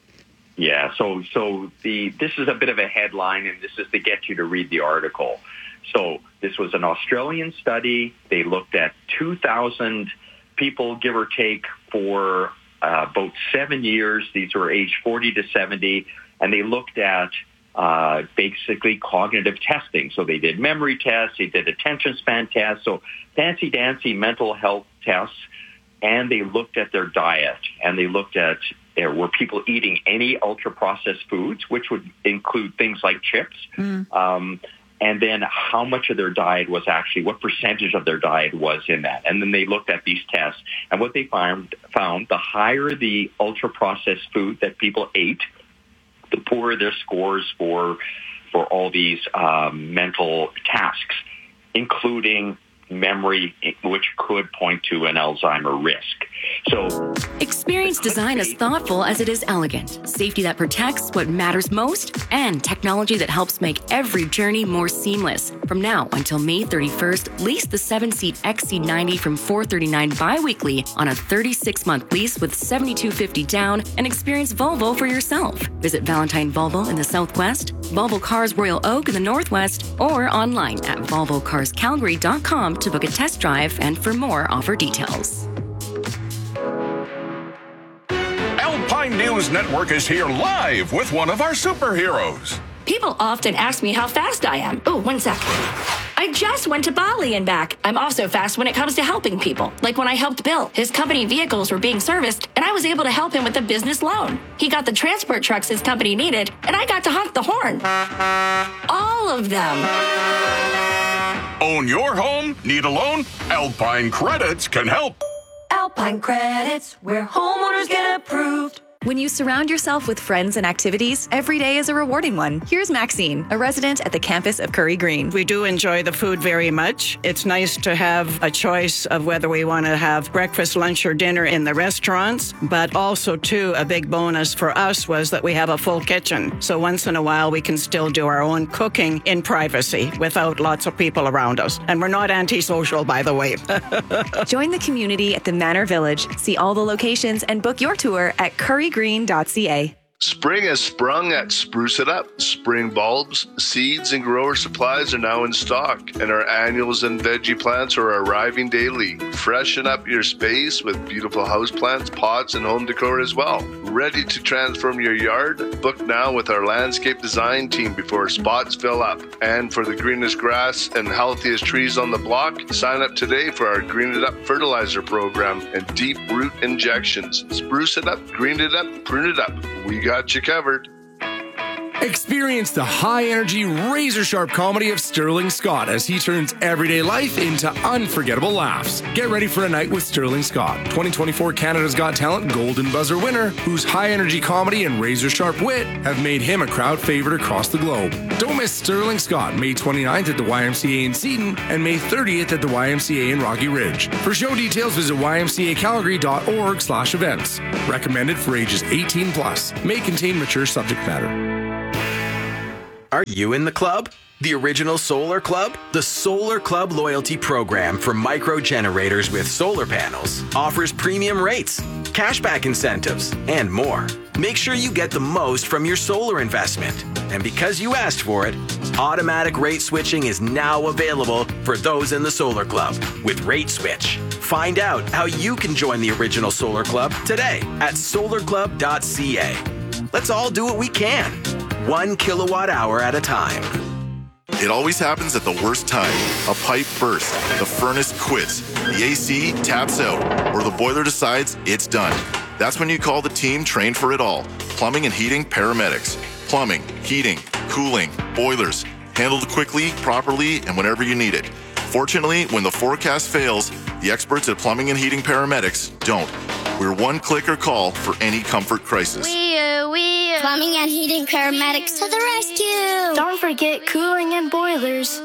Yeah, so so the this is a bit of a headline, and this is to get you to read the article. So this was an Australian study. They looked at two thousand people, give or take, for uh, about seven years. These were aged forty to seventy, and they looked at Uh, basically cognitive testing. So they did memory tests, they did attention span tests, so fancy-dancy mental health tests, and they looked at their diet, and they looked at uh, were people eating any ultra-processed foods, which would include things like chips, mm. um, and then how much of their diet was actually, what percentage of their diet was in that. And then they looked at these tests, and what they found, found the higher the ultra-processed food that people ate, the poorer their scores for for all these um, mental tasks, including memory, which could point to an Alzheimer risk. So, experience design as thoughtful as it is elegant, safety that protects what matters most, and technology that helps make every journey more seamless. From now until May thirty-first, lease the seven-seat X C ninety from four hundred thirty-nine dollars bi-weekly on a thirty-six month lease with seven thousand two hundred fifty dollars down, and experience Volvo for yourself. Visit Valentine Volvo in the Southwest, Volvo Cars Royal Oak in the Northwest, or online at volvo cars calgary dot com to book a test drive and for more offer details. Alpine News Network is here live with one of our superheroes. People often ask me how fast I am. Oh, one sec. I just went to Bali and back. I'm also fast when it comes to helping people. Like when I helped Bill. His company vehicles were being serviced, and I was able to help him with a business loan. He got the transport trucks his company needed, and I got to honk the horn. All of them. Own your home? Need a loan? Alpine Credits can help. Alpine Credits, where homeowners get approved. When you surround yourself with friends and activities, every day is a rewarding one. Here's Maxine, a resident at the campus of Curry Green. We do enjoy the food very much. It's nice to have a choice of whether we want to have breakfast, lunch, or dinner in the restaurants. But also, too, a big bonus for us was that we have a full kitchen. So once in a while, we can still do our own cooking in privacy without lots of people around us. And we're not antisocial, by the way. Join the community at the Manor Village. See all the locations and book your tour at curry green dot c a. Spring has sprung at Spruce It Up. Spring bulbs, seeds, and grower supplies are now in stock, and our annuals and veggie plants are arriving daily. Freshen up your space with beautiful houseplants, pots, and home decor as well. Ready to transform your yard? Book now with our landscape design team before spots fill up. And for the greenest grass and healthiest trees on the block, sign up today for our Green It Up fertilizer program and deep root injections. Spruce it up, green it up, prune it up. We got you covered. Experience the high-energy, razor-sharp comedy of Sterling Scott as he turns everyday life into unforgettable laughs. Get ready for a night with Sterling Scott, twenty twenty-four Canada's Got Talent Golden Buzzer winner, whose high-energy comedy and razor-sharp wit have made him a crowd favorite across the globe. Don't miss Sterling Scott, May twenty-ninth at the Y M C A in Seton and May thirtieth at the Y M C A in Rocky Ridge. For show details, visit y m c a calgary dot org slash events. Recommended for ages eighteen plus. May contain mature subject matter. Are you in the club? The original Solar Club? The Solar Club loyalty program for micro generators with solar panels offers premium rates, cashback incentives, and more. Make sure you get the most from your solar investment. And because you asked for it, automatic rate switching is now available for those in the Solar Club with Rate Switch. Find out how you can join the original Solar Club today at solar club dot c a. Let's all do what we can, one kilowatt hour at a time. It always happens at the worst time. A pipe bursts, the furnace quits, the A C taps out, or the boiler decides it's done. That's when you call the team trained for it all. Plumbing and heating paramedics. Plumbing, heating, cooling, boilers. Handled quickly, properly, and whenever you need it. Fortunately, when the forecast fails, the experts at Plumbing and Heating Paramedics don't. We're one click or call for any comfort crisis. We, uh, we, uh, Plumbing and Heating Paramedics to the rescue! Don't forget cooling and boilers.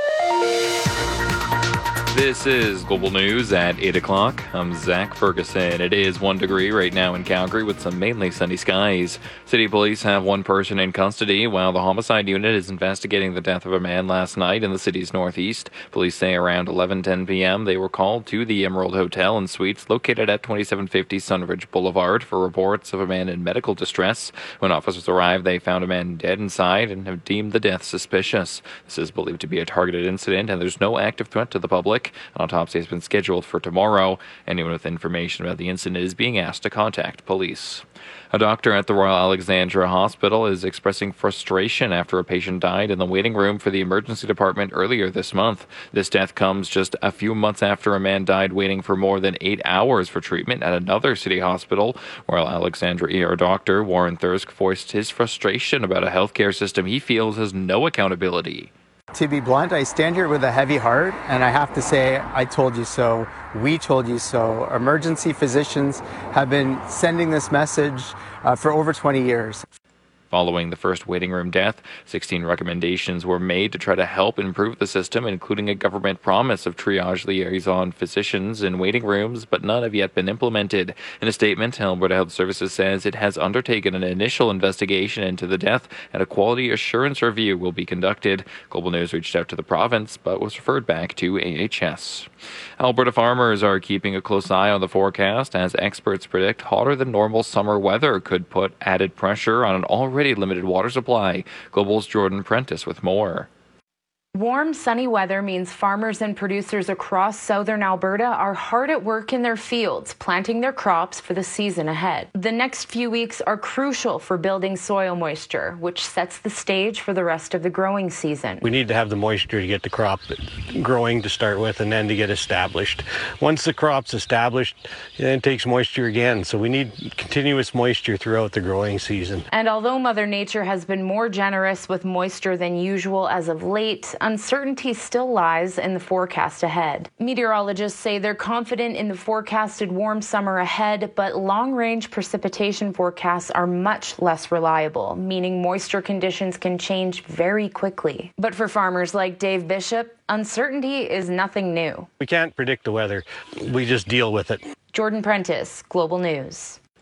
This is Global News at eight o'clock. I'm Zach Ferguson. It is one degree right now in Calgary with some mainly sunny skies. City police have one person in custody while the homicide unit is investigating the death of a man last night in the city's northeast. Police say around eleven ten p.m. they were called to the Emerald Hotel and Suites located at twenty-seven fifty Sunridge Boulevard for reports of a man in medical distress. When officers arrived, they found a man dead inside and have deemed the death suspicious. This is believed to be a targeted incident and there's no active threat to the public. An autopsy has been scheduled for tomorrow. Anyone with information about the incident is being asked to contact police. A doctor at the Royal Alexandra Hospital is expressing frustration after a patient died in the waiting room for the emergency department earlier this month. This death comes just a few months after a man died waiting for more than eight hours for treatment at another city hospital. Royal Alexandra E R doctor Warren Thirsk voiced his frustration about a healthcare system he feels has no accountability. To be blunt, I stand here with a heavy heart, and I have to say, I told you so, we told you so. Emergency physicians have been sending this message uh, for over twenty years. Following the first waiting room death, sixteen recommendations were made to try to help improve the system, including a government promise of triage liaison physicians in waiting rooms, but none have yet been implemented. In a statement, Alberta Health Services says it has undertaken an initial investigation into the death and a quality assurance review will be conducted. Global News reached out to the province, but was referred back to A H S. Alberta farmers are keeping a close eye on the forecast as experts predict hotter than normal summer weather could put added pressure on an already limited water supply. Global's Jordan Prentice with more. Warm, sunny weather means farmers and producers across southern Alberta are hard at work in their fields, planting their crops for the season ahead. The next few weeks are crucial for building soil moisture, which sets the stage for the rest of the growing season. We need to have the moisture to get the crop growing to start with and then to get established. Once the crop's established, then it takes moisture again. So we need continuous moisture throughout the growing season. And although Mother Nature has been more generous with moisture than usual as of late, uncertainty still lies in the forecast ahead. Meteorologists say they're confident in the forecasted warm summer ahead, but long-range precipitation forecasts are much less reliable, meaning moisture conditions can change very quickly. But for farmers like Dave Bishop, uncertainty is nothing new. We can't predict the weather. We just deal with it. Jordan Prentice, Global News.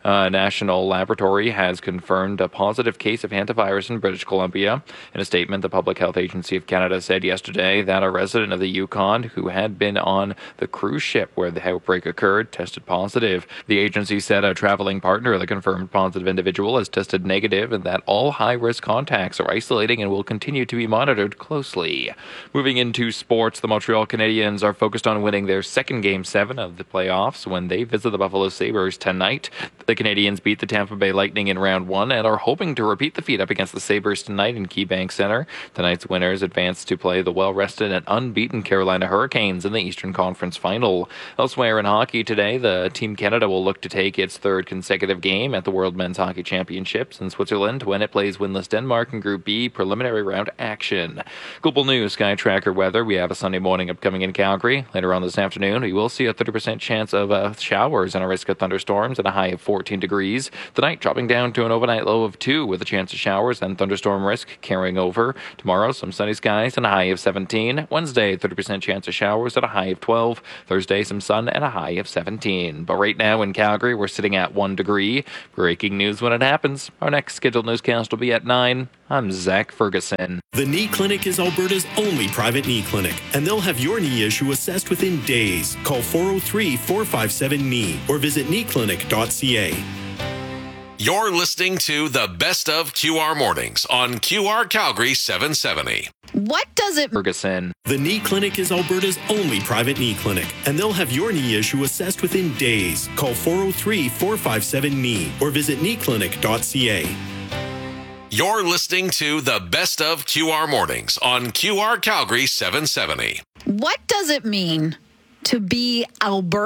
A national laboratory has confirmed a positive case of hantavirus in British Columbia. In a statement, the Public Health Agency of Canada said yesterday that a resident of the Yukon who had been on the cruise ship where the outbreak occurred tested positive. The agency said a traveling partner of the confirmed positive individual has tested negative and that all high-risk contacts are isolating and will continue to be monitored closely. Moving into sports, the Montreal Canadiens are focused on winning their second Game seven of the playoffs when they visit the Buffalo Sabres tonight. The Canadiens beat the Tampa Bay Lightning in round one and are hoping to repeat the feat up against the Sabres tonight in KeyBank Center. Tonight's winners advance to play the well-rested and unbeaten Carolina Hurricanes in the Eastern Conference Final. Elsewhere in hockey today, the Team Canada will look to take its third consecutive game at the World Men's Hockey Championships in Switzerland when it plays winless Denmark in Group B preliminary round action. Global News Sky Tracker weather. We have a Sunday morning upcoming in Calgary. Later on this afternoon, we will see a thirty percent chance of uh, showers and a risk of thunderstorms at a high of fourteen degrees. Tonight, dropping down to an overnight low of two with a chance of showers and thunderstorm risk carrying over. Tomorrow, some sunny skies and a high of seventeen. Wednesday, thirty percent chance of showers at a high of twelve. Thursday, some sun and a high of seventeen. But right now in Calgary, we're sitting at one degree. Breaking news when it happens. Our next scheduled newscast will be at nine. I'm Zach Ferguson. The Knee Clinic is Alberta's only private knee clinic, and they'll have your knee issue assessed within days. Call four oh three, four five seven, K N E E or visit knee clinic dot c a. You're listening to the Best of Q R Mornings on Q R Calgary seven seventy. What does it... Ferguson. The Knee Clinic is Alberta's only private knee clinic, and they'll have your knee issue assessed within days. Call four oh three, four five seven, K N E E or visit knee clinic dot c a. You're listening to the Best of Q R Mornings on Q R Calgary seven seventy. What does it mean to be Alberta?